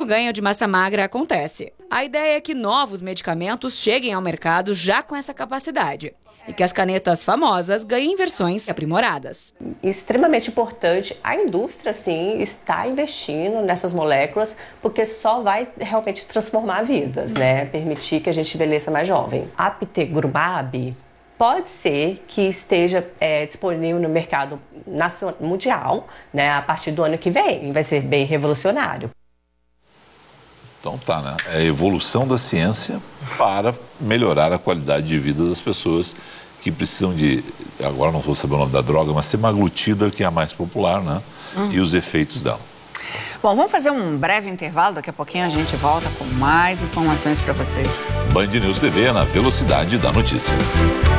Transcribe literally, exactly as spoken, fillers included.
ganho de massa magra acontece. A ideia é que novos medicamentos cheguem ao mercado já com essa capacidade e que as canetas famosas ganhem versões aprimoradas. Extremamente importante, a indústria, sim, está investindo nessas moléculas, porque só vai realmente transformar vidas, né? Permitir que a gente envelheça mais jovem. A apitegromab pode ser que esteja é, disponível no mercado nacional, mundial, né, a partir do ano que vem. Vai ser bem revolucionário. Então tá, né? É a evolução da ciência para melhorar a qualidade de vida das pessoas que precisam de, agora não vou saber o nome da droga, mas semaglutida, que é a mais popular, né? Hum. E os efeitos dela. Bom, vamos fazer um breve intervalo, daqui a pouquinho a gente volta com mais informações para vocês. Band News T V na velocidade da notícia.